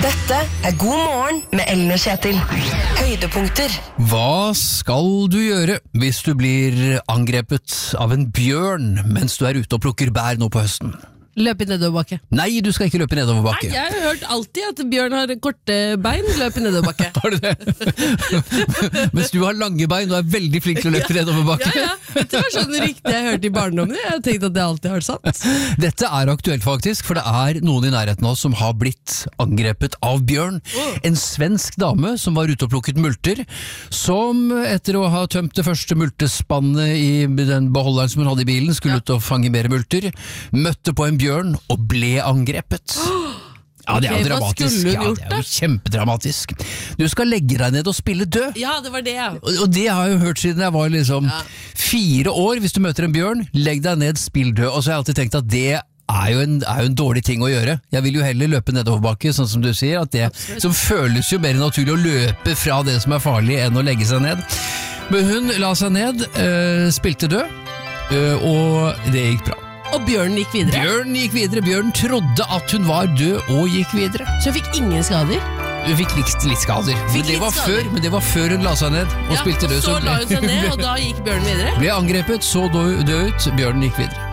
Dette God morgen med Ellen og Kjetil. Høydepunkter. Hva skal du gjøre hvis du blir angrepet av en bjørn mens du ute og plukker bær nå på høsten? Løp i nedoverbakke. Nei, du skal ikke løpe nedoverbakke. Nei, jeg har hørt alltid at bjørn har korte bein. Løp i nedoverbakke. Har du det? Mens du har lange bein og veldig flink til å løpe nedoverbakke. Ja. Dette var sånn riktig jeg hørte i barndommen. Jeg har tenkt at det alltid har vært sant. Dette aktuelt faktisk, for det noen i nærheten av oss som har blitt angrepet av bjørn. En svensk dame som var ute og plukket multer, som etter å ha tømt det første multespannet i den beholderen som hun hadde i bilen, skulle ut og fange mer multer, møtte på en bjørn og ble angrepet. Ja, det jo dramatisk. Ja, det jo kjempedramatisk. Du skal legge deg ned og spille død. Ja, det var det, ja. Og det har jeg jo hørt siden jeg var 4 år. Hvis du møter en bjørn, legg deg ned, spill død. Og så har jeg alltid tenkt at det jo en dårlig ting å gjøre. Jeg vil jo heller løpe nedoverbakke, sånn som du sier, at det som føles jo mer naturlig å løpe fra det som farlig enn å legge seg ned. Men hun la seg ned, spilte død, og det gikk bra. Og bjørnen gikk videre? Bjørnen trodde at hun var død og gikk videre. Så hun fikk ingen skader? Hun fikk litt skader. Men det var før hun la seg ned og spilte død. Så la hun seg ned, og da gikk bjørnen videre? Ble angrepet, så død ut, bjørnen gikk videre.